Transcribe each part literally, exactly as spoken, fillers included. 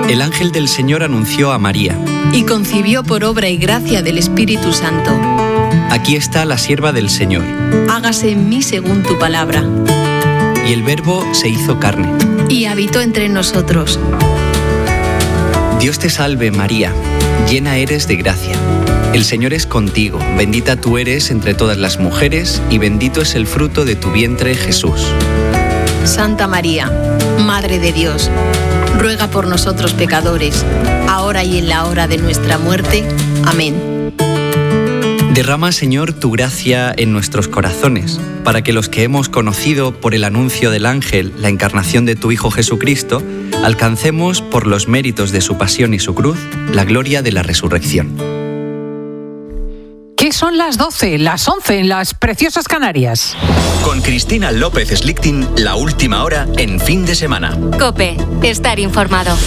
El ángel del Señor anunció a María. Y concibió por obra y gracia del Espíritu Santo. Aquí está la sierva del Señor. Hágase en mí según tu palabra. Y el Verbo se hizo carne. Y habitó entre nosotros. Dios te salve, María, llena eres de gracia. El Señor es contigo, bendita tú eres entre todas las mujeres, y bendito es el fruto de tu vientre, Jesús. Santa María, Madre de Dios, ruega por nosotros pecadores, ahora y en la hora de nuestra muerte. Amén. Derrama, Señor, tu gracia en nuestros corazones, para que los que hemos conocido por el anuncio del ángel la encarnación de tu Hijo Jesucristo, alcancemos, por los méritos de su pasión y su cruz, la gloria de la resurrección. ¿Qué son las doce, las once en las preciosas Canarias? Con Cristina López Slichting, la última hora en fin de semana. COPE, estar informado.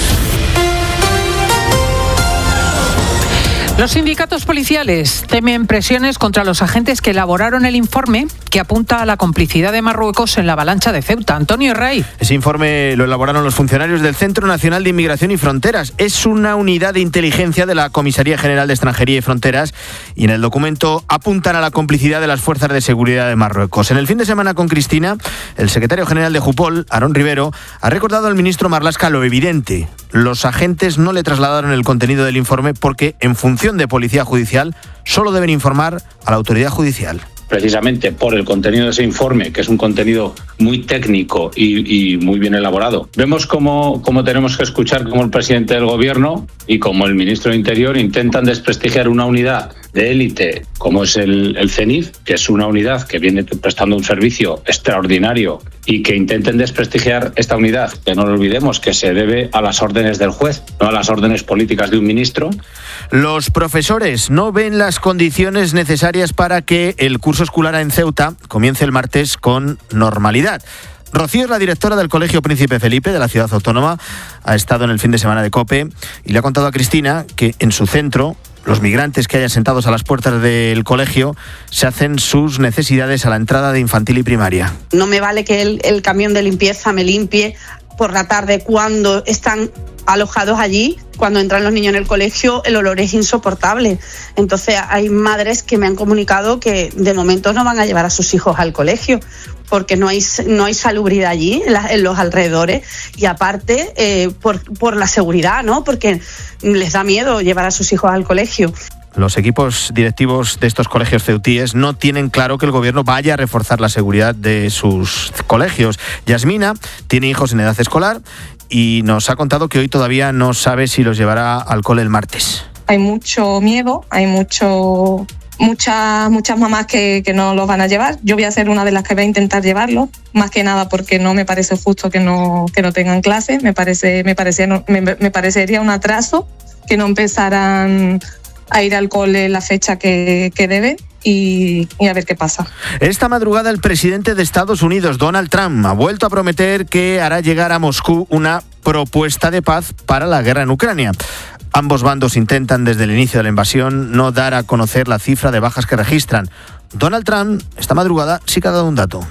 Los sindicatos policiales temen presiones contra los agentes que elaboraron el informe que apunta a la complicidad de Marruecos en la avalancha de Ceuta. Antonio Ray. Ese informe lo elaboraron los funcionarios del Centro Nacional de Inmigración y Fronteras. Es una unidad de inteligencia de la Comisaría General de Extranjería y Fronteras y en el documento apuntan a la complicidad de las fuerzas de seguridad de Marruecos. En el fin de semana con Cristina, el secretario general de Jupol, Aarón Rivero, ha recordado al ministro Marlaska lo evidente. Los agentes no le trasladaron el contenido del informe porque, en función de policía judicial, solo deben informar a la autoridad judicial. Precisamente por el contenido de ese informe, que es un contenido muy técnico y, y muy bien elaborado. Vemos cómo, cómo tenemos que escuchar cómo el presidente del gobierno y como el ministro de Interior intentan desprestigiar una unidad de élite como es el, el CENIF, que es una unidad que viene prestando un servicio extraordinario, y que intenten desprestigiar esta unidad, que no lo olvidemos, que se debe a las órdenes del juez, no a las órdenes políticas de un ministro. Los profesores no ven las condiciones necesarias para que el curso escolar en Ceuta comience el martes con normalidad. Rocío es la directora del Colegio Príncipe Felipe de la ciudad autónoma, ha estado en el fin de semana de COPE y le ha contado a Cristina que en su centro los migrantes que hayan sentados a las puertas del colegio se hacen sus necesidades a la entrada de infantil y primaria. No me vale que el, el camión de limpieza me limpie por la tarde cuando están alojados allí. Cuando entran los niños en el colegio, el olor es insoportable. Entonces hay madres que me han comunicado que de momento no van a llevar a sus hijos al colegio porque no hay, no hay salubridad allí en, la, en los alrededores, y aparte eh, por, por la seguridad, ¿no? Porque les da miedo llevar a sus hijos al colegio. Los equipos directivos de estos colegios ceutíes no tienen claro que el gobierno vaya a reforzar la seguridad de sus colegios. Yasmina tiene hijos en edad escolar y nos ha contado que hoy todavía no sabe si los llevará al cole el martes. Hay mucho miedo, hay mucho... Muchas, muchas mamás que, que no los van a llevar. Yo voy a ser una de las que va a intentar llevarlos, más que nada porque no me parece justo que no, que no tengan clase. Me, parece, me, parecía, me, me parecería un atraso que no empezaran a ir al cole la fecha que, que deben. Y, y a ver qué pasa. Esta madrugada el presidente de Estados Unidos, Donald Trump, ha vuelto a prometer que hará llegar a Moscú una propuesta de paz para la guerra en Ucrania. Ambos bandos intentan desde el inicio de la invasión no dar a conocer la cifra de bajas que registran. Donald Trump, esta madrugada, sí que ha dado un dato.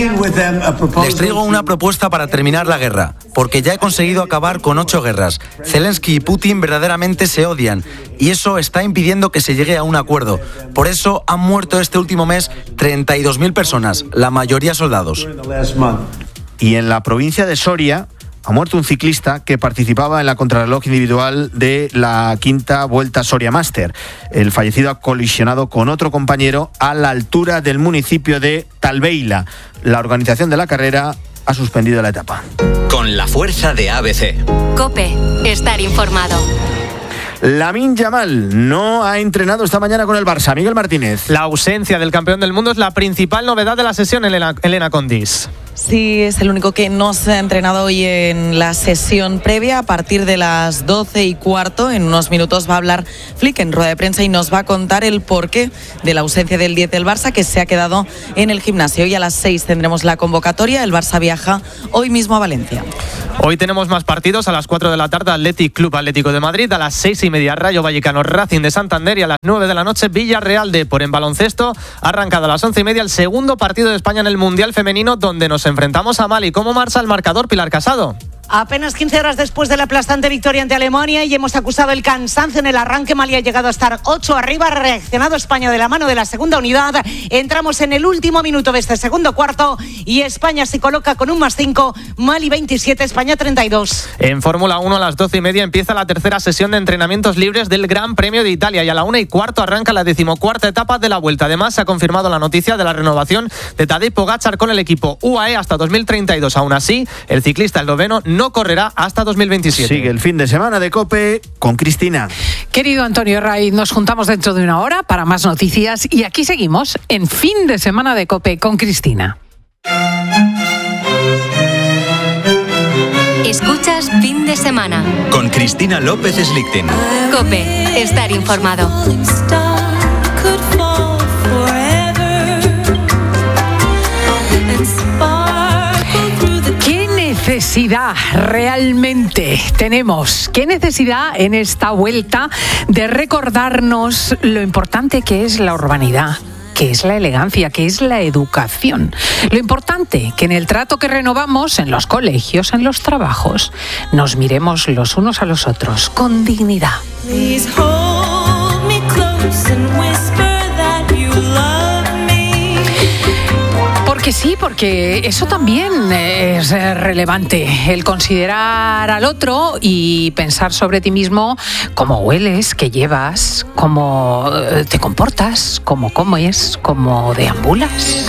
Les traigo una propuesta para terminar la guerra, porque ya he conseguido acabar con ocho guerras. Zelensky y Putin verdaderamente se odian, y eso está impidiendo que se llegue a un acuerdo. Por eso han muerto este último mes treinta y dos mil personas, la mayoría soldados. Y en la provincia de Soria ha muerto un ciclista que participaba en la contrarreloj individual de la quinta Vuelta Soria Master. El fallecido ha colisionado con otro compañero a la altura del municipio de Talbeila. La organización de la carrera ha suspendido la etapa. Con la fuerza de A B C. COPE, estar informado. Lamine Yamal no ha entrenado esta mañana con el Barça. Miguel Martínez. La ausencia del campeón del mundo es la principal novedad de la sesión, Elena, Elena Condis. Sí, es el único que no se ha entrenado hoy en la sesión previa. A partir de las doce y cuarto, en unos minutos va a hablar Flick en rueda de prensa y nos va a contar el porqué de la ausencia del diez del Barça, que se ha quedado en el gimnasio. Hoy a las seis tendremos la convocatoria. El Barça viaja hoy mismo a Valencia. Hoy tenemos más partidos. A las cuatro de la tarde, Athletic Club Atlético de Madrid. A las seis y media, Rayo Vallecano Racing de Santander. Y a las nueve de la noche, Villarreal Depor. En baloncesto, ha arrancado a las once y media el segundo partido de España en el Mundial Femenino, donde nos enfrentamos a Mali. ¿Cómo marcha el marcador, Pilar Casado? Apenas quince horas después de la aplastante victoria ante Alemania y hemos acusado el cansancio en el arranque. Mali ha llegado a estar ocho arriba, ha reaccionado España de la mano de la segunda unidad. Entramos en el último minuto de este segundo cuarto y España se coloca con un más cinco, Mali veintisiete, España treinta y dos. En Fórmula uno a las doce y media empieza la tercera sesión de entrenamientos libres del Gran Premio de Italia y a la una y cuarto arranca la decimocuarta etapa de la Vuelta. Además, se ha confirmado la noticia de la renovación de Tadej Pogačar con el equipo U A E hasta dos mil treinta y dos. Aún así, el ciclista esloveno no correrá hasta dos mil veintisiete. Sigue el fin de semana de COPE con Cristina. Querido Antonio Ray, nos juntamos dentro de una hora para más noticias y aquí seguimos en Fin de Semana de COPE con Cristina. Escuchas Fin de Semana con Cristina López Slichting. COPE, estar informado. ¿Qué necesidad realmente tenemos? ¿Qué necesidad en esta vuelta de recordarnos lo importante que es la urbanidad? Que es la elegancia, que es la educación. Lo importante, que en el trato que renovamos, en los colegios, en los trabajos, nos miremos los unos a los otros con dignidad. Porque sí, porque eso también es relevante, el considerar al otro y pensar sobre ti mismo cómo hueles, qué llevas, cómo te comportas, cómo comes, cómo deambulas.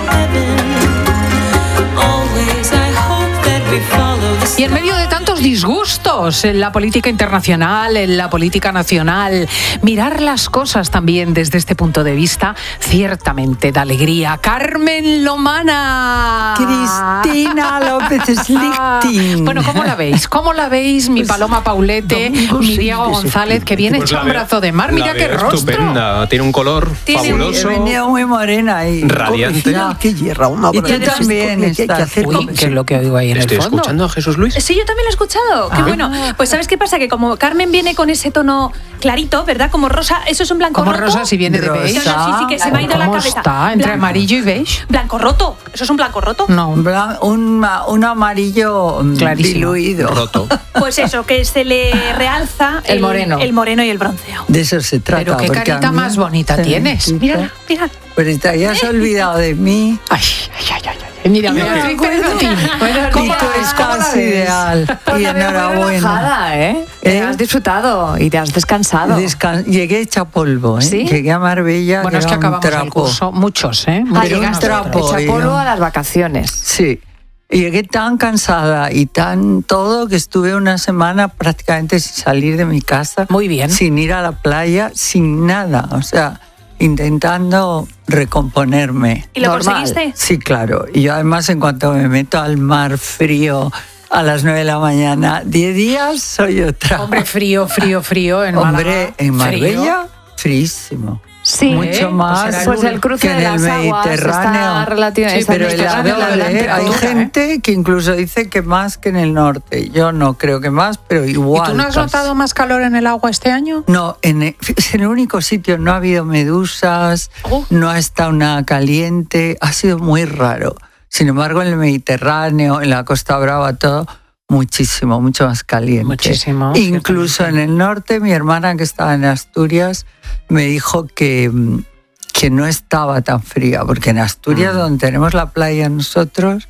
Y en medio de tantos disgustos en la política internacional, en la política nacional, mirar las cosas también desde este punto de vista ciertamente da alegría. Carmen Lomana. Cristina López Slichting. Bueno, ¿cómo la veis? ¿Cómo la veis, mi Paloma Paulete, mi Diego González, que viene pues hecho un brazo de mar? Mira qué rostro. Estupenda, tiene un color Tiene fabuloso. He venido muy morena y radiante. qué hierra, una y tú también estás. Uy, ¿qué es lo que oigo ahí en Estoy el fondo? escuchando a Jesús Luis. Sí, yo también lo he escuchado. Ah. Qué bueno. Pues ¿sabes qué pasa? Que como Carmen viene con ese tono clarito, ¿verdad? Como rosa, eso es un blanco Como roto. rosa si viene de No, no, beige. sí, sí, que se me ha ido la ¿Cómo cabeza. está? ¿Entre Blanco. amarillo y beige? Blanco roto. Eso es un blanco roto. No. Blan- un, ma- un amarillo mm, Clarísimo. diluido. Roto. Pues eso, que se le realza El moreno. el moreno y el bronceo. De eso se trata. Pero qué porque a carita mí más bonita se me tienes. quita. Mira, mira. Pero te hayas olvidado de mí. Ay, ay, ay, ay. ay. Mira, No, Beatriz no, Pérez no. Otín. Y tú ¿Cómo la ves? ¿Cómo la estás ves? ideal. Y enhorabuena. Relajada, ¿eh? Te ¿Eh? has disfrutado y te has descansado. Descan- Llegué hecha polvo, ¿eh? ¿Sí? Llegué a Marbella. Bueno, que es que era un acabamos el trapo. curso. Muchos, ¿eh? Ah, Muchos. Pero un llegaste trapo, hecha ¿eh? polvo a las vacaciones. Sí. Y llegué tan cansada y tan todo que estuve una semana prácticamente sin salir de mi casa. Muy bien. Sin ir a la playa, sin nada. O sea, intentando recomponerme. ¿Y lo Normal. conseguiste? Sí, claro. Y yo además en cuanto me meto al mar frío a las nueve de la mañana, diez días soy otra. Hombre, frío, frío, frío en Hombre, Málaga. en Frío. Marbella, fríísimo. Sí, Mucho ¿eh? más Pues, pues el cruce que en de el las aguas Mediterráneo. está relativamente Sí, Pero está helado, en el ¿eh? Atlántico, Hay ¿eh? gente que incluso dice que más que en el norte. Yo no creo que más, pero ¿Y igual. tú no has casi. notado más calor en el agua este año? No, en el, es el único sitio, no ha habido medusas, Oh. no ha estado nada caliente, ha sido muy raro. Sin embargo, en el Mediterráneo, en la Costa Brava, todo muchísimo, mucho más caliente. Muchísimo, Incluso en el norte, mi hermana que estaba en Asturias me dijo que, mm, que no estaba tan fría, porque en Asturias, Mm. donde tenemos la playa nosotros,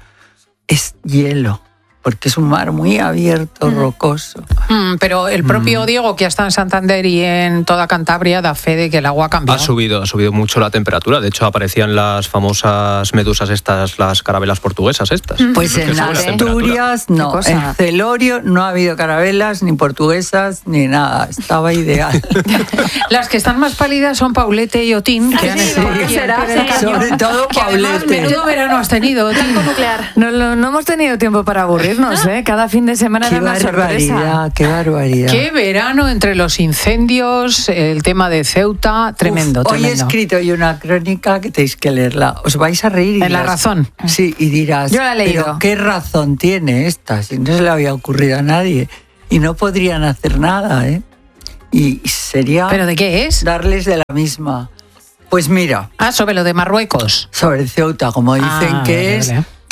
es hielo, porque es un mar muy abierto, rocoso. Mm, pero el propio Diego, que ha estado en Santander y en toda Cantabria, da fe de que el agua ha cambiado. Ha subido, ha subido mucho la temperatura. De hecho, aparecían las famosas medusas estas, las carabelas portuguesas estas. Pues Que en sube la temperatura. Asturias no, cosa? en Celorio no ha habido carabelas, ni portuguesas, ni nada. Estaba ideal. Las que están más pálidas son Paulete y Otín, que han estado ¿por qué aquí al será? pie del Sí. cañón. Sobre todo Que además Paulete. menudo verano has tenido, Otín. Nuclear. No, no, no hemos tenido tiempo para aburrirnos, ¿eh? Cada fin de semana Qué era una sorpresa. barbaridad, qué barbaridad. Qué verano entre los incendios, el tema de Ceuta, tremendo, Uf, hoy he tremendo. escrito yo una crónica que tenéis que leerla. Os vais a reír. Y En La dirás- Razón. Sí, y dirás, Yo la he leído. pero ¿qué razón tiene esta? Si no se le había ocurrido a nadie. Y no podrían hacer nada, ¿eh? Y sería ¿Pero de qué es? darles de la misma. Pues mira, Ah, sobre lo de Marruecos. sobre Ceuta, como dicen Ah, que vale, es vale.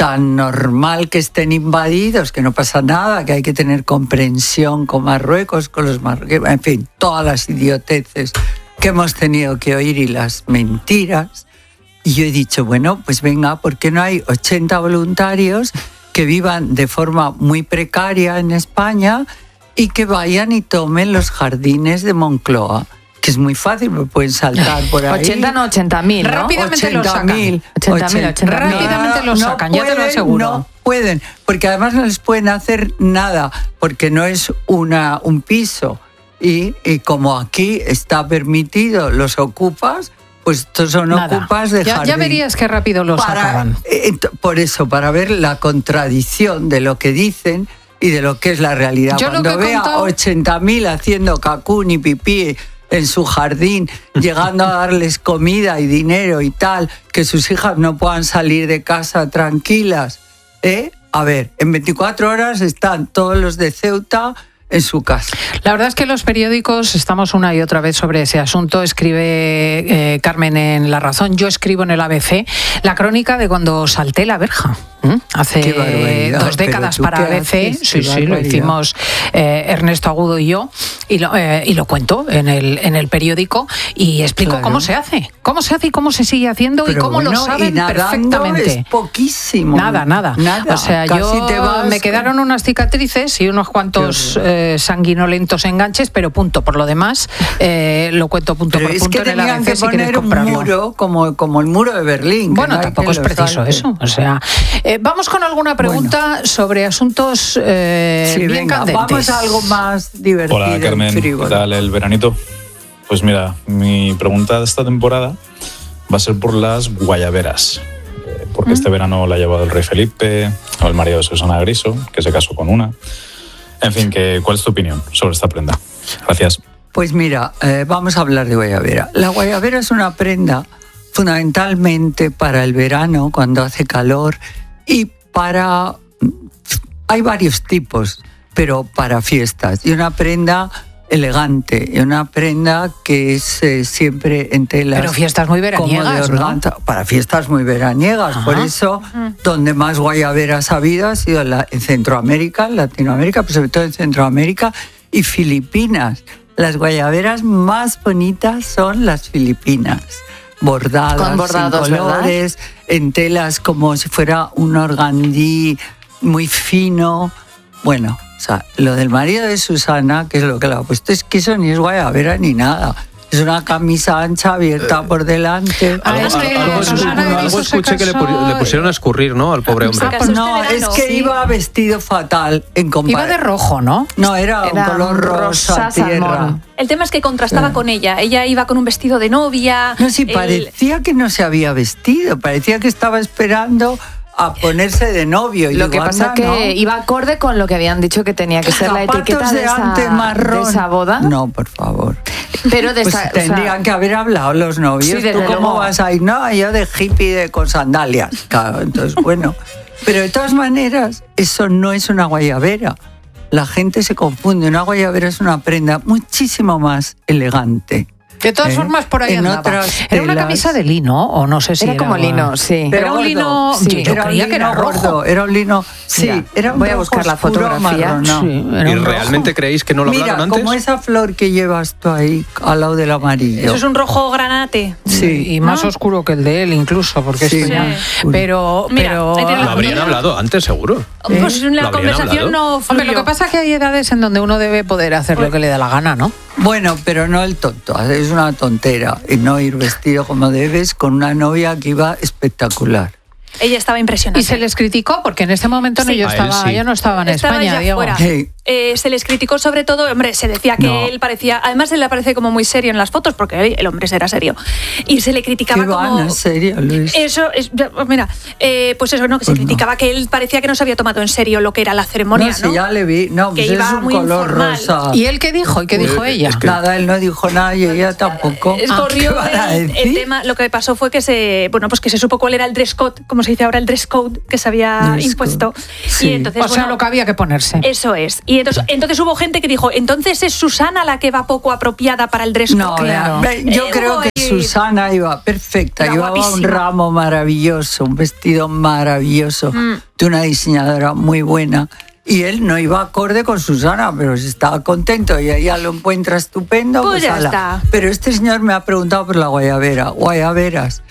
tan normal que estén invadidos, que no pasa nada, que hay que tener comprensión con Marruecos, con los marroquíes, en fin, todas las idioteces que hemos tenido que oír y las mentiras. Y yo he dicho, bueno, pues venga, ¿por qué no hay ochenta voluntarios que vivan de forma muy precaria en España y que vayan y tomen los jardines de Moncloa? Que es muy fácil, me pueden saltar por ahí. ochenta no, ochenta mil, ¿no? Rápidamente lo sacan. ochenta mil, ochenta mil. Rápidamente lo sacan, ya te lo aseguro. No pueden, porque además no les pueden hacer nada, porque no es una, un piso. Y, y como aquí está permitido, los ocupas, pues estos son Nada. ocupas de ya, jardín. Ya verías qué rápido los Para- sacaban. eh, por eso, para ver la contradicción de lo que dicen y de lo que es la realidad. Yo lo Cuando que he vea contado- ochenta mil haciendo cacún y pipí en su jardín, llegando a darles comida y dinero y tal, que sus hijas no puedan salir de casa tranquilas, ¿eh? A ver, en veinticuatro horas están todos los de Ceuta en su casa. La verdad es que los periódicos estamos una y otra vez sobre ese asunto. Escribe eh, Carmen en La Razón, yo escribo en el A B C la crónica de cuando salté la verja. ¿Mm? Hace Qué barbaridad. dos décadas ¿Pero tú para qué A B C, haces? sí, Qué sí, lo barbaridad. hicimos eh, Ernesto Agudo y yo, y lo, eh, y lo cuento en el, en el periódico y explico Claro. cómo se hace, cómo se hace y cómo se sigue haciendo y Pero cómo lo bueno, y saben nadando perfectamente. es poquísimo. Nada, nada. Nada. O sea, Casi yo te vas me con- quedaron unas cicatrices y unos cuantos eh, sanguinolentos enganches, pero punto. Por lo demás, eh, lo cuento punto Pero por es punto que en el A tenían B C que si queréis poner un comprarlo. muro como, como el muro de Berlín. que Bueno, no hay tampoco quien es lo preciso salte. eso. O sea, eh, vamos con alguna pregunta sobre asuntos eh, Sí, bien venga, candentes. vamos a algo más divertido. Hola Carmen, ¿qué frívolo. tal el veranito? Pues mira, mi pregunta de esta temporada va a ser por las guayaberas, eh, porque este verano la ha llevado el rey Felipe, o el marido de Susana Griso, que se casó con una. En fin, que, ¿cuál es tu opinión sobre esta prenda? Gracias. Pues mira, eh, vamos a hablar de guayabera. La guayabera es una prenda fundamentalmente para el verano, cuando hace calor, y para... Hay varios tipos, pero para fiestas. Y una prenda elegante, y una prenda que es eh, siempre en telas. Pero fiestas muy como veraniegas, de ¿no? organza. Para fiestas muy veraniegas. Ajá. Por eso, donde más guayaberas ha habido ha sido en, la- en Centroamérica, en Latinoamérica, pero sobre todo en Centroamérica y Filipinas. Las guayaberas más bonitas son las filipinas. Bordadas, Con bordados, en colores, en telas como si fuera un organdí muy fino. Bueno, o sea, lo del marido de Susana, que es lo que le ha puesto, es que eso ni es guayabera ni nada. Es una camisa ancha abierta por delante. Ah, Algo, es que algo escu- Susana algo Griso se escuché que le, casó- pu- le pusieron a escurrir, ¿no? Al pobre hombre. Ah, pues No, es que Sí. iba vestido fatal en Iba comparación. de rojo, ¿no? No, era, Era un color un rosa, rosa tierra. salmón. El tema es que contrastaba Sí. con ella. Ella iba con un vestido de novia. No, sí, el- parecía que no se había vestido, parecía que estaba esperando a ponerse de novio. Y Lo digo, que pasa anda, que ¿no? iba acorde con lo que habían dicho que tenía que ser la Zapatos etiqueta de, ante esa, marrón. de esa boda. No, por favor. Pero de Pues esa, o sea, tendrían que haber hablado los novios. Sí, ¿Tú desde cómo luego. vas a ir? No, yo de hippie de, con sandalias. Claro, entonces, bueno. Pero de todas maneras, eso no es una guayabera. La gente se confunde. Una guayabera es una prenda muchísimo más elegante. De todas ¿Eh? formas, por ahí En andaba. otras Era una telas. camisa de lino, o no sé si Era era... como lino, sí. Pero era un gordo. lino... Sí, yo yo Era un creía que era lino rojo. gordo, era un lino... Sí, Mira, era un voy a rojo buscar la oscuro fotografía. amarronado. Sí, era ¿Y un rojo. realmente creéis que no lo Mira, hablaron antes? como esa flor que llevas tú ahí al lado del amarillo. Eso es un rojo granate. Sí. Y más oscuro que el de él, incluso, porque Sí. esto ya... Sí. Pero, Mira, pero... ahí tienes Lo habrían hablado antes, seguro. Pues ¿Lo la habrían conversación hablado? no fluyó. Hombre, lo que pasa es que hay edades en donde uno debe poder hacer lo que le da la gana, ¿no? Bueno, pero no el tonto, es una tontera y no ir vestido como debes con una novia que iba espectacular. Ella estaba impresionante. Y se les criticó porque en ese momento no, Sí. yo, A él estaba, sí. yo no estaba en Estaba España, ya Diego. fuera. Sí. Eh, se les criticó sobre todo, hombre, se decía que No. él parecía, además él le parece como muy serio en las fotos, porque el hombre era serio. Y se le criticaba ¿Qué van? como... ¿En serio, Luis? Eso, es, ya, mira, eh, pues eso, ¿no? Que se Pues no. criticaba que él parecía que no se había tomado en serio lo que era la ceremonia, No, ¿no? si ya le vi, no, Que pues es iba un muy color informal. rosa. ¿Y él qué dijo? ¿Y qué dijo Eh, ella? es que- Nada, él no dijo nada y ella tampoco. Es Ah, corrió ¿qué van a el, el decir? tema, lo que pasó fue que se, bueno, pues que se supo cuál era el dress code, como se dice ahora el dress code que se había Dress impuesto. code. Sí. Y entonces, O sea, bueno, lo que había que ponerse. eso es. Y entonces, entonces hubo gente que dijo, entonces es Susana la que va poco apropiada para el dress code. No, claro. yo Eh, creo que y- Susana iba perfecta, Era llevaba un guapísima. ramo maravilloso, un vestido maravilloso, Mm. de una diseñadora muy buena. Y él no iba acorde con Susana, pero si estaba contento y ella lo encuentra estupendo, Pues pues, ya ala. está. Pero este señor me ha preguntado por la guayabera. Guayaberas.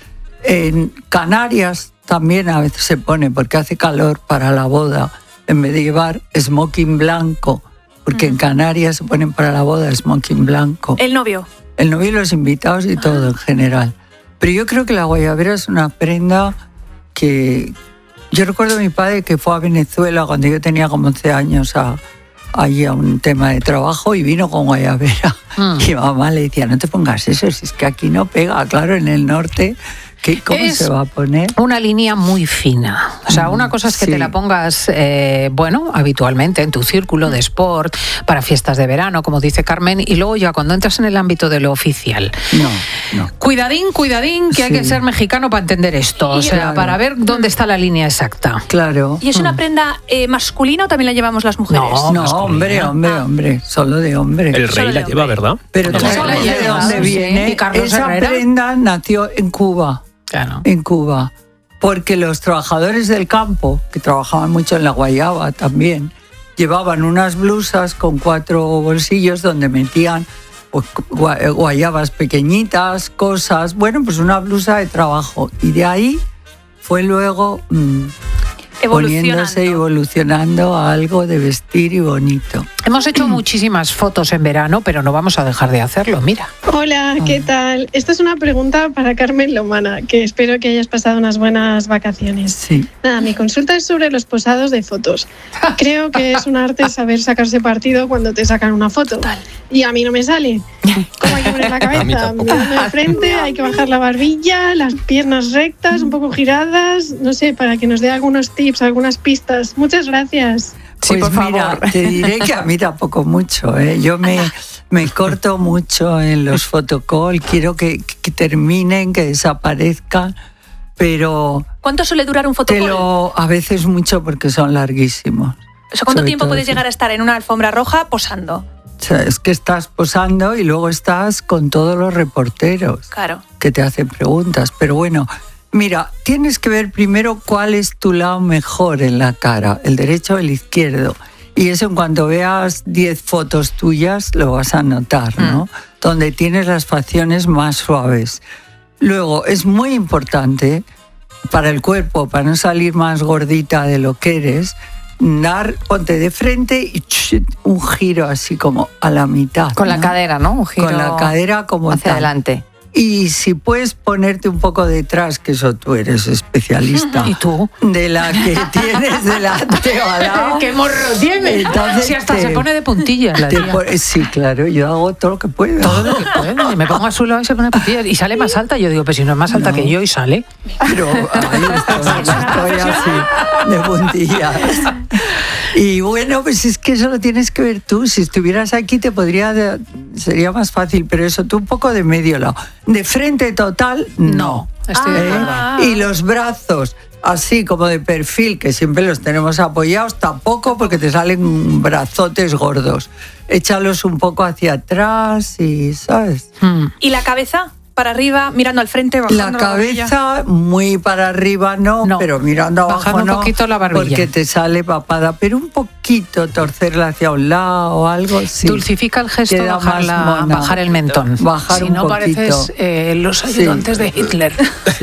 En Canarias también a veces se pone, porque hace calor para la boda, en vez de llevar smoking blanco, porque en Canarias se ponen para la boda smoking blanco. El novio. El novio y los invitados y todo en general. Pero yo creo que la guayabera es una prenda que... Yo recuerdo a mi padre que fue a Venezuela cuando yo tenía como once años a, allí a un tema de trabajo y vino con guayabera. Mm. Y mamá le decía, no te pongas eso, si es que aquí no pega. Claro, en el norte, ¿qué, ¿cómo Es se va a poner? Una línea muy fina. O sea, una cosa es que Sí. te la pongas, eh, bueno, habitualmente en tu círculo de sport, para fiestas de verano, como dice Carmen, y luego ya cuando entras en el ámbito de lo oficial. No, no. Cuidadín, cuidadín, que hay Sí. que ser mexicano para entender esto. O Y- sea, Claro. para ver dónde está la línea exacta. Claro. ¿Y es una prenda eh, masculina o también la llevamos las mujeres? No, No, hombre, hombre, hombre, solo de hombre. El rey Solo la de lleva, hombre. ¿verdad? Pero No, ¿tú no, sabes no, de no. dónde Sí, viene? y Carlos Esa Herrera. prenda nació en Cuba. Claro. En Cuba. Porque los trabajadores del campo, que trabajaban mucho en la guayaba también, llevaban unas blusas con cuatro bolsillos donde metían pues, gua- guayabas pequeñitas, cosas. Bueno, pues una blusa de trabajo. Y de ahí fue luego mm, poniéndose y evolucionando a algo de vestir y bonito. Hemos hecho muchísimas fotos en verano, pero no vamos a dejar de hacerlo, mira. Hola, ¿qué tal? Esta es una pregunta para Carmen Lomana, que espero que hayas pasado unas buenas vacaciones. Sí. Nada, mi consulta es sobre los posados de fotos. Creo que es un arte saber sacarse partido cuando te sacan una foto. Y a mí no me sale. ¿Cómo hay que poner la A mí cabeza? tampoco. Mirando de frente, hay que bajar la barbilla, las piernas rectas, un poco giradas, no sé, para que nos dé algunos tips, algunas pistas. Muchas gracias. Pues mira, te diré que a mí tampoco mucho, ¿eh? Yo me, me corto mucho en los fotocall, quiero que, que terminen, que desaparezcan, pero ¿Cuánto suele durar un te fotocall? lo, a veces mucho porque son larguísimos. O sea, ¿cuánto Sobre tiempo todo puedes si- llegar a estar en una alfombra roja posando? O sea, es que estás posando y luego estás con todos los reporteros Claro. que te hacen preguntas. Pero bueno, mira, tienes que ver primero cuál es tu lado mejor en la cara, el derecho o el izquierdo. Y eso en cuanto veas diez fotos tuyas lo vas a notar, ¿no? Donde tienes las facciones más suaves. Luego, es muy importante para el cuerpo, para no salir más gordita de lo que eres, dar, ponte de frente y ch, un giro así como a la mitad. Con la ¿no? cadera, ¿no? Un giro Con la cadera como hacia tal. adelante. Y si puedes ponerte un poco detrás, que eso tú eres especialista. ¿Y tú? De la que tienes delante o al lado. ¿Qué morro tiene? Entonces Si hasta te- se pone de puntillas la te tía. pon- Sí, claro, yo hago todo lo que puedo. Todo lo que puede. Me pongo a su lado y se pone de puntillas. Y sale más alta. Yo digo, pues si no es más alta que yo y sale. Pero ahí estoy, estoy así, de puntillas. Y bueno, pues es que eso lo tienes que ver tú. Si estuvieras aquí te podría, de- sería más fácil, pero eso tú un poco de medio lado. De frente total, no. Estoy de ¿Eh? acuerdo. Y los brazos, así como de perfil, que siempre los tenemos apoyados, tampoco porque te salen brazotes gordos. Échalos un poco hacia atrás y, ¿sabes? ¿Y la cabeza? Para arriba, mirando al frente, bajando La la barbilla. cabeza muy para arriba no, pero mirando abajo bajando un no, poquito la barbilla. porque te sale papada, pero un poquito torcerla hacia un lado o algo, sí. Dulcifica el gesto Queda bajar, más la- mona. bajar el mentón. Bajar si un no poquito. pareces eh, los ayudantes de Hitler.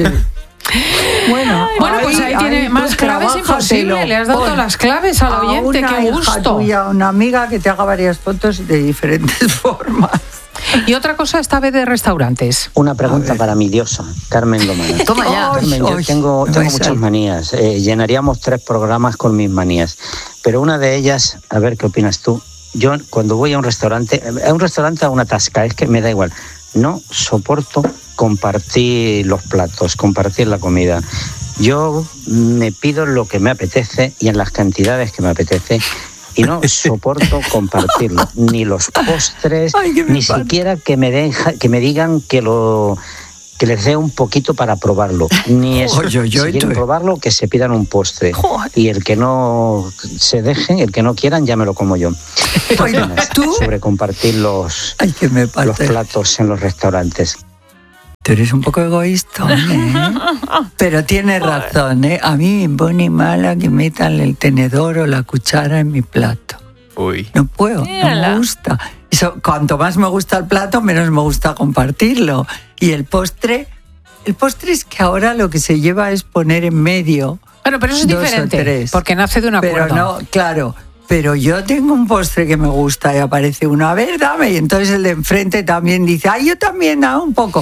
Bueno, Bueno, pues ahí tiene tú más claves trabájatelo. imposible. Le has dado Pon todas las claves al a oyente. una Qué hija gusto. tuya, una amiga que te haga varias fotos de diferentes formas. Y otra cosa, esta vez de restaurantes. Una pregunta para mi diosa, Carmen Lomana. Toma ya. Carmen, yo Ay, tengo, ay, tengo vais muchas ahí. manías. Eh, llenaríamos tres programas con mis manías. Pero una de ellas, a ver qué opinas tú. Yo cuando voy a un restaurante, a un restaurante a una tasca, es que me da igual. No soporto compartir los platos, compartir la comida. Yo me pido lo que me apetece y en las cantidades que me apetece. Y no soporto compartirlo, ni los postres, Ay, que me ni pasa. siquiera que me, deja, que me digan que lo, que les dé un poquito para probarlo. Ni eso. Oye, oye, si quieren oye. probarlo, que se pidan un postre. Joder. Y el que no se deje, el que no quieran, ya me lo como yo. Oye, ¿tú? Sobre compartir los, Ay, que me los parte. platos en los restaurantes. Tú eres un poco egoísta, ¿eh? Pero tienes razón, ¿eh? A mí me pone mala que metan el tenedor o la cuchara en mi plato. Uy. No puedo, no me gusta. Eso, cuanto más me gusta el plato, menos me gusta compartirlo. Y el postre, el postre es que ahora lo que se lleva es poner en medio. Bueno, pero eso es dos o diferente, tres. porque nace de un acuerdo. Pero no, claro. Pero yo tengo un postre que me gusta y aparece uno, a ver, dame. Y entonces el de enfrente también dice, ay, yo también, dame un poco.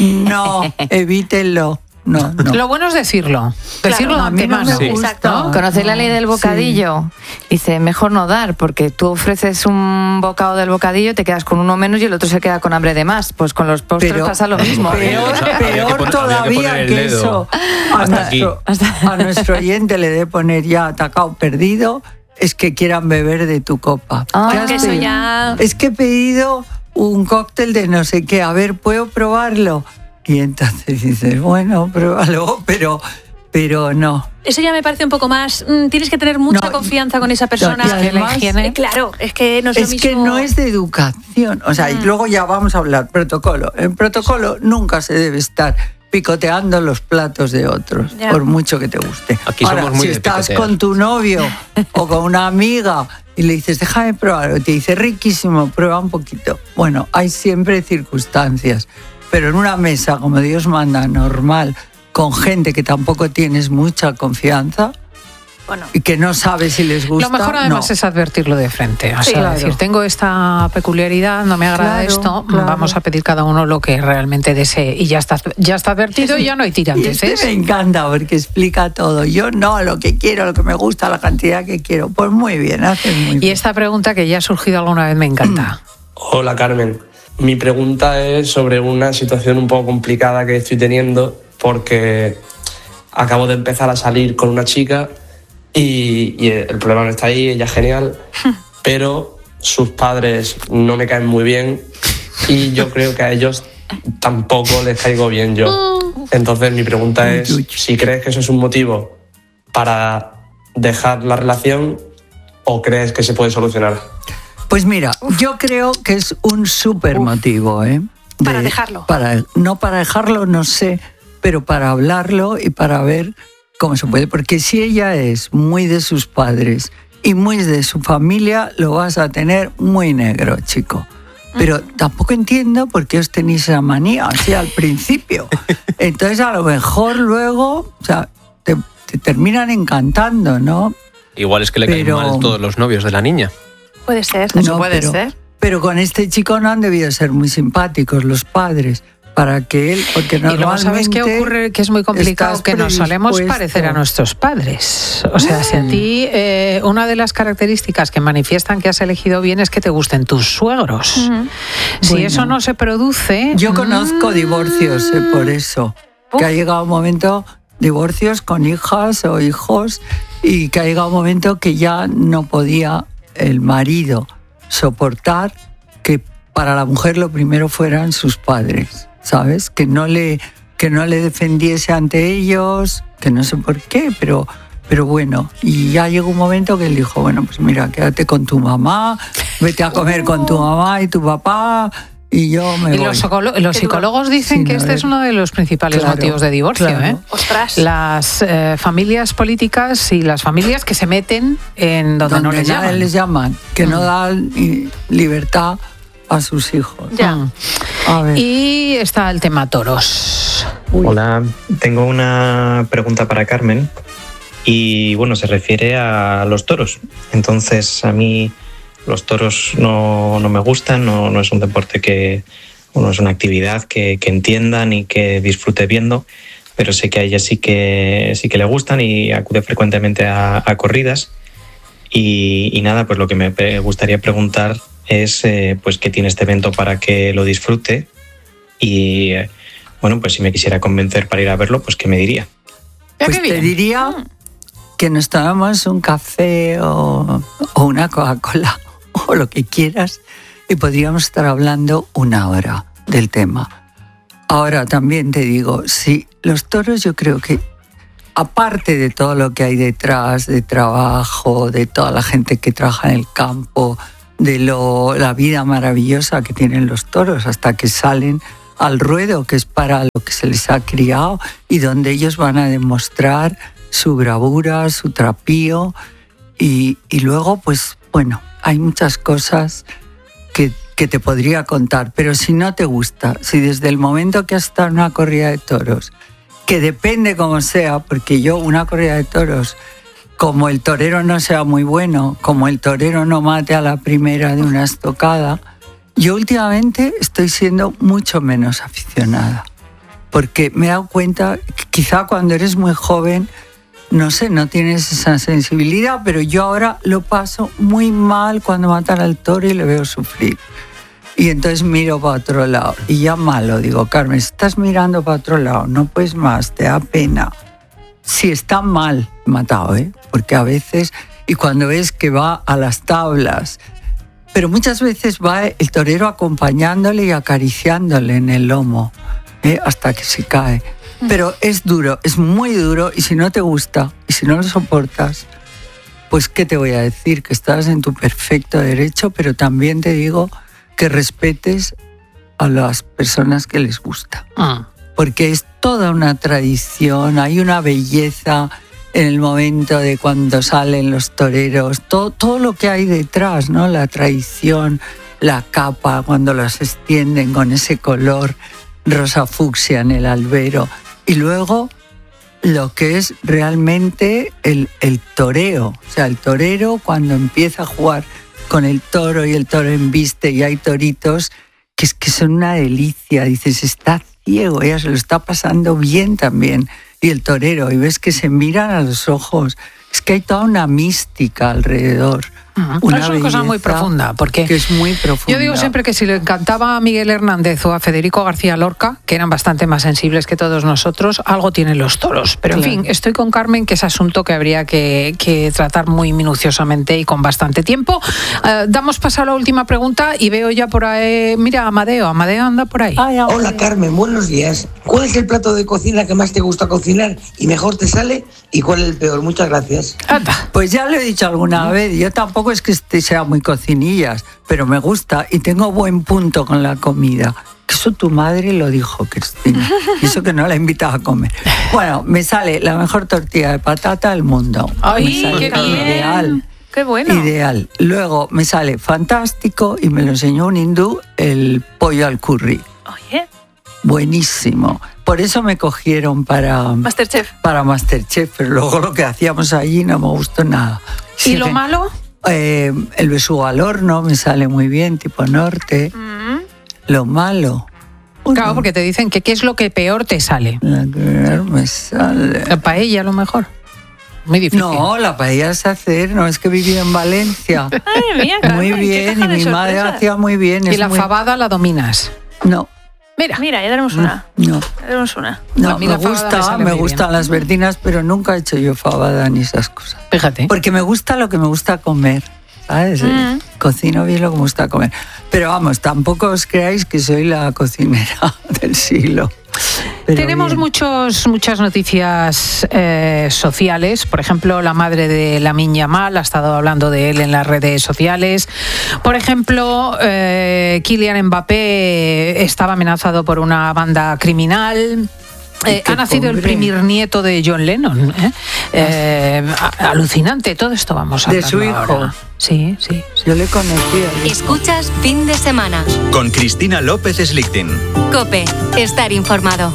No, evítenlo. No, no. Lo bueno es decirlo. Decirlo Claro, a mí no antemano. me gusta. Exacto. ¿Conocéis la ley del bocadillo? Dice, mejor no dar, porque tú ofreces un bocado del bocadillo, te quedas con uno menos y el otro se queda con hambre de más. Pues con los postres Pero pasa lo mismo. Peor, O sea, había que peor pon- había que todavía poner el que dedo eso. A hasta aquí. nuestro, a nuestro oyente le debe poner ya atacado, perdido, es que quieran beber de tu copa. Ah, ¿Qué es has que eso pedido? ya... Es que he pedido un cóctel de no sé qué, a ver, ¿puedo probarlo? Y entonces dices, bueno, pruébalo, pero, pero no. Eso ya me parece un poco más... mm, tienes que tener mucha No, confianza con esa persona. y además- Eh, claro, es que no es, lo Es mismo... que no es de educación. O sea, y Mm. luego ya vamos a hablar, protocolo. En protocolo nunca se debe estar picoteando los platos de otros, Ya. por mucho que te guste. Aquí Ahora, somos muy si de estás picotear. con tu novio o con una amiga y le dices, déjame probar, o te dice, riquísimo, prueba un poquito. Bueno, hay siempre circunstancias, pero en una mesa, como Dios manda, normal, con gente que tampoco tienes mucha confianza, Bueno. y que no sabes si les gusta. Lo mejor además no. es advertirlo de frente. O Sí, sea, claro. decir, tengo esta peculiaridad, no me agrada Claro, esto, claro. vamos a pedir cada uno lo que realmente desee. Y ya está, ya está advertido y ya no hay Y tirantes. este me encanta porque explica todo. Yo no, lo que quiero, lo que me gusta, la cantidad que quiero. Pues muy bien, haces muy Y bien. esta pregunta que ya ha surgido alguna vez me encanta. Hola Carmen, mi pregunta es sobre una situación un poco complicada que estoy teniendo porque acabo de empezar a salir con una chica y, y el problema no está ahí, ella es genial, pero sus padres no me caen muy bien y yo creo que a ellos tampoco les caigo bien yo. Entonces mi pregunta es si crees que eso es un motivo para dejar la relación o crees que se puede solucionar. Pues mira, yo creo que es un súper motivo, ¿eh? De- Para dejarlo. Para, no para dejarlo, no sé, pero para hablarlo y para ver cómo se puede. Porque si ella es muy de sus padres y muy de su familia, lo vas a tener muy negro, chico. Pero tampoco entiendo por qué os tenéis esa manía así al principio. Entonces a lo mejor luego, o sea, te, te terminan encantando, ¿no? Igual es que le caen Pero- mal todos los novios de la niña. Puede ser. No, pero, Pero con este chico no han debido ser muy simpáticos los padres para que él, porque Y luego sabes qué normalmente ocurre, que es muy complicado, estás que nos solemos predispuesto. parecer a nuestros padres. O sea, si a ti eh, una de las características que manifiestan que has elegido bien es que te gusten tus suegros. Si Bueno. eso no se produce... Yo conozco divorcios eh, por eso, que ha llegado un momento, divorcios con hijas o hijos, y que ha llegado un momento que ya no podía el marido soportar que para la mujer lo primero fueran sus padres, ¿sabes? Que no le, que no le defendiese ante ellos, que no sé por qué, pero... Pero bueno, y ya llegó un momento que él dijo, bueno, pues mira, quédate con tu mamá, vete a comer con tu mamá y tu papá, y yo me Y voy. los, psicolo- los psicólogos dicen Sin que este haber- es uno de los principales Claro, motivos de divorcio. claro. ¿eh? Las eh, familias políticas y las familias que se meten en donde, no Donde les nadie llaman. les llaman, que no Mm. dan i- libertad a sus hijos. Ya. A ver. Y está el tema toros. Hola, tengo una pregunta para Carmen y bueno, se refiere a los toros. Entonces, a mí los toros no, no me gustan, no, no es un deporte que, no es una actividad que, que entiendan y que disfrute viendo, pero sé que a ella sí que, sí que le gustan y acude frecuentemente a, a corridas. Y, y nada, pues lo que me pe- gustaría preguntar es eh, pues qué tiene este evento para que lo disfrute y eh, bueno, pues si me quisiera convencer para ir a verlo, pues qué me diría. Pues te diría que nos tomamos un café o, o una Coca-Cola o lo que quieras y podríamos estar hablando una hora del tema. Ahora también te digo, sí, los toros yo creo que, aparte de todo lo que hay detrás, de trabajo, de toda la gente que trabaja en el campo, de lo, la vida maravillosa que tienen los toros hasta que salen al ruedo, que es para lo que se les ha criado y donde ellos van a demostrar su bravura, su trapío y, y luego, pues bueno, hay muchas cosas que, que te podría contar, pero si no te gusta, si desde el momento que has estado en una corrida de toros, que depende como sea, porque yo una corrida de toros, como el torero no sea muy bueno, como el torero no mate a la primera de una estocada, yo últimamente estoy siendo mucho menos aficionada, porque me he dado cuenta que quizá cuando eres muy joven, no sé, no tienes esa sensibilidad, pero yo ahora lo paso muy mal cuando matan al toro y le veo sufrir. Y entonces miro para otro lado y ya malo, digo, Carmen, estás mirando para otro lado, no puedes más, te da pena. Si está mal matado, ¿eh? Porque a veces, y cuando ves que va a las tablas, pero muchas veces va el torero acompañándole y acariciándole en el lomo, ¿eh? Hasta que se cae. Pero es duro, es muy duro, y si no te gusta, y si no lo soportas, pues ¿qué te voy a decir? Que estás en tu perfecto derecho, pero también te digo que respetes a las personas que les gusta. Ah. Porque es toda una tradición, hay una belleza en el momento de cuando salen los toreros, todo, todo lo que hay detrás, ¿no? La tradición, la capa, cuando las extienden con ese color rosa fucsia en el albero. Y luego lo que es realmente el, el toreo. O sea, el torero cuando empieza a jugar con el toro y el toro embiste y hay toritos que es que son una delicia. Dices, está ciego, ella se lo está pasando bien también. Y el torero, y ves que se miran a los ojos. Es que hay toda una mística alrededor. Una es una cosa muy profunda, porque que es muy profunda. Yo digo siempre que si le encantaba a Miguel Hernández o a Federico García Lorca, que eran bastante más sensibles que todos nosotros, algo tienen los toros. Pero en claro. fin, estoy con Carmen, que es asunto que habría que, que tratar muy minuciosamente y con bastante tiempo. Uh, damos paso a la última pregunta y veo ya por ahí, mira, Amadeo, Amadeo anda por ahí. Ay, hola Carmen, buenos días. ¿Cuál es el plato de cocina que más te gusta cocinar y mejor te sale? ¿Y cuál es el peor? Muchas gracias. Pues ya lo he dicho alguna vez, yo tampoco es que este sea muy cocinillas, pero me gusta y tengo buen punto con la comida. Eso tu madre lo dijo, Cristina, y eso que no la invitaba a comer. Bueno, me sale la mejor tortilla de patata del mundo. ¡Ay, me sale qué bien! Ideal. ¡Qué bueno! Ideal. Luego me sale fantástico, y me lo enseñó un hindú, el pollo al curry. Oye. Buenísimo. Por eso me cogieron para Masterchef. Para Masterchef, pero luego lo que hacíamos allí no me gustó nada. ¿Y sí, lo que, malo? Eh, el besugo al horno me sale muy bien, tipo norte. Mm. Lo malo. Claro, porque te dicen que qué es lo que peor te sale. La que me sale. La paella, a lo mejor. Muy difícil. No, la paella es hacer, no es que he vivido en Valencia. Ay, mía, Carmen, muy bien, y mi madre hacía muy bien. ¿Y la muy... fabada la dominas? No. Mira, mira, ya tenemos una. No. Ya tenemos una. No, me gusta, me, me gustan bien. Las verdinas, pero nunca he hecho yo fabada ni esas cosas. Fíjate. Porque me gusta lo que me gusta comer, ¿sabes? Mm. Cocino bien lo que me gusta comer. Pero vamos, tampoco os creáis que soy la cocinera del siglo. Pero tenemos muchos, muchas noticias eh, sociales. Por ejemplo, la madre de Lamine Yamal ha estado hablando de él en las redes sociales. Por ejemplo, eh, Kylian Mbappé estaba amenazado por una banda criminal. Eh, ha nacido pobre. el primer nieto de John Lennon. ¿eh? Eh, alucinante, todo esto vamos a hablar. De su hijo. Ahora. Sí, sí. Yo le conocía. Escuchas Fin de Semana. Con Cristina López Slichting. COPE. Estar informado.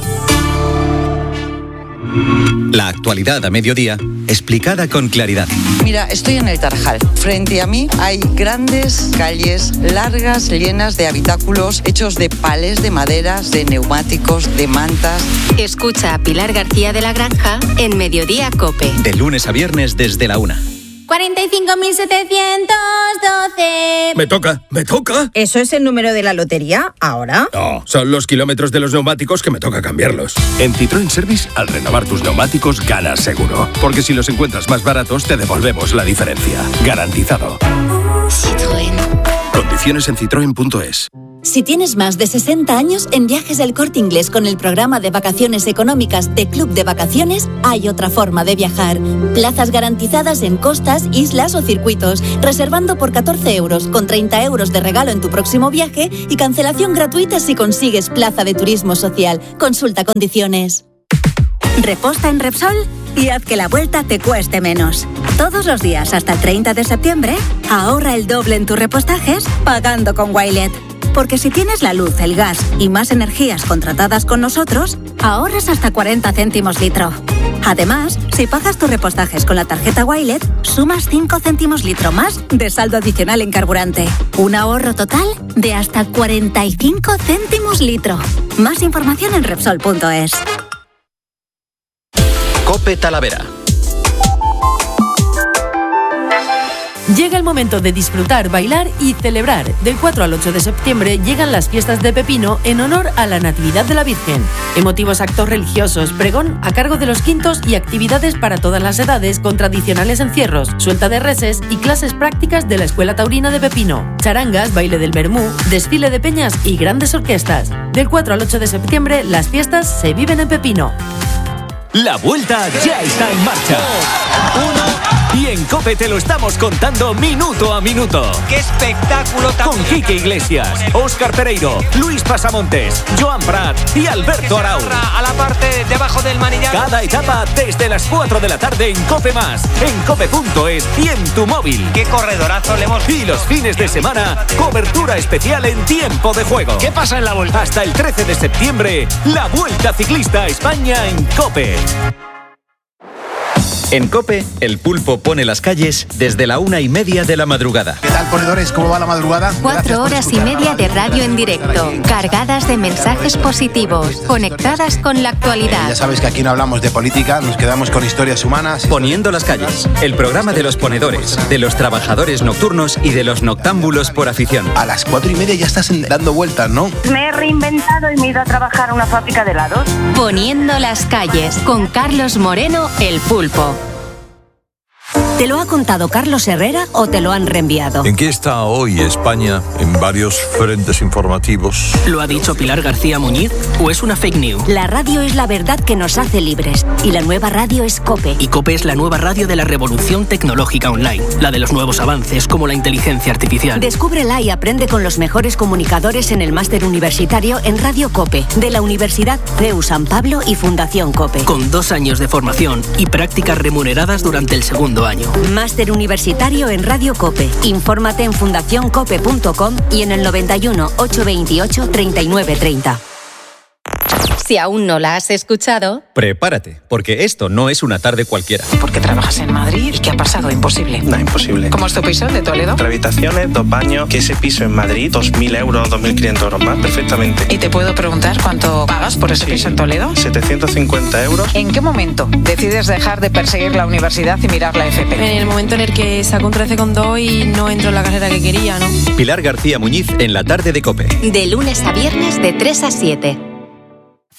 La actualidad a mediodía, explicada con claridad. Mira, estoy en el Tarajal. Frente a mí hay grandes calles largas, llenas de habitáculos hechos de palés de maderas, de neumáticos, de mantas. Escucha a Pilar García de la Granja en Mediodía COPE. De lunes a viernes desde la una. cuarenta y cinco mil setecientos doce. Me toca, me toca. ¿Eso es el número de la lotería ahora? No, son los kilómetros de los neumáticos que me toca cambiarlos. En Citroën Service, al renovar tus neumáticos, ganas seguro. Porque si los encuentras más baratos, te devolvemos la diferencia. Garantizado. Citroën. Condiciones en citroen punto es. Si tienes más de sesenta años, en Viajes del Corte Inglés con el programa de vacaciones económicas de Club de Vacaciones hay otra forma de viajar. Plazas garantizadas en costas, islas o circuitos, reservando por catorce euros, con treinta euros de regalo en tu próximo viaje y cancelación gratuita si consigues plaza de turismo social. Consulta condiciones. Reposta en Repsol y haz que la vuelta te cueste menos. Todos los días hasta el treinta de septiembre, ahorra el doble en tus repostajes pagando con Wilet. Porque si tienes la luz, el gas y más energías contratadas con nosotros, ahorras hasta cuarenta céntimos litro. Además, si pagas tus repostajes con la tarjeta Wilet, sumas cinco céntimos litro más de saldo adicional en carburante. Un ahorro total de hasta cuarenta y cinco céntimos litro. Más información en Repsol punto es. COPE Talavera. Llega el momento de disfrutar, bailar y celebrar. Del cuatro al ocho de septiembre llegan las fiestas de Pepino en honor a la Natividad de la Virgen. Emotivos actos religiosos, pregón a cargo de los quintos y actividades para todas las edades con tradicionales encierros, suelta de reses y clases prácticas de la Escuela Taurina de Pepino. Charangas, baile del Bermú, desfile de peñas y grandes orquestas. Del cuatro al ocho de septiembre las fiestas se viven en Pepino. La vuelta ya está en marcha. Uno, y en COPE te lo estamos contando minuto a minuto. ¡Qué espectáculo! Con Quique Iglesias, Óscar Pereiro, Luis Pasamontes, Joan Prat y Alberto Arau. A la parte debajo del manillar. Cada etapa desde las cuatro de la tarde en COPE Más, en cope punto es y en tu móvil. ¡Qué corredorazo le hemos! Y los fines de semana, cobertura especial en tiempo de juego. ¿Qué pasa en la vuelta? Hasta el trece de septiembre, la Vuelta Ciclista a España en COPE. En COPE, el pulpo pone las calles desde la una y media de la madrugada. ¿Qué tal, ponedores? ¿Cómo va la madrugada? Cuatro horas y media de radio en directo, cargadas de mensajes positivos, conectadas con la actualidad. Eh, ya sabes que aquí no hablamos de política, nos quedamos con historias humanas. Poniendo las calles, el programa de los ponedores, de los trabajadores nocturnos y de los noctámbulos por afición. A las cuatro y media ya estás dando vueltas, ¿no? Me he reinventado y me he ido a trabajar a una fábrica de helados. Poniendo las calles, con Carlos Moreno, el pulpo. ¿Te lo ha contado Carlos Herrera o te lo han reenviado? ¿En qué está hoy España en varios frentes informativos? ¿Lo ha dicho Pilar García Muñiz o es una fake news? La radio es la verdad que nos hace libres y la nueva radio es COPE. Y COPE es la nueva radio de la revolución tecnológica online, la de los nuevos avances como la inteligencia artificial. Descúbrela y aprende con los mejores comunicadores en el máster universitario en Radio COPE de la Universidad C E U San Pablo y Fundación COPE. Con dos años de formación y prácticas remuneradas durante el segundo año. Máster universitario en Radio COPE. Infórmate en fundación cope punto com y en el noventa y uno, ochocientos veintiocho, treinta y nueve treinta. Si aún no la has escuchado, prepárate, porque esto no es una tarde cualquiera. ¿Por qué trabajas en Madrid? ¿Y qué ha pasado? Imposible. No, imposible. ¿Cómo es tu piso de Toledo? Tres habitaciones, dos baños, que ese piso en Madrid, dos mil euros, dos mil quinientos euros más, perfectamente. ¿Y te puedo preguntar cuánto pagas por ese sí, piso en Toledo? setecientos cincuenta euros. ¿En qué momento decides dejar de perseguir la universidad y mirar la F P? En el momento en el que saco un trece coma dos y no entro en la carrera que quería, ¿no? Pilar García Muñiz en la tarde de COPE. De lunes a viernes de tres a siete.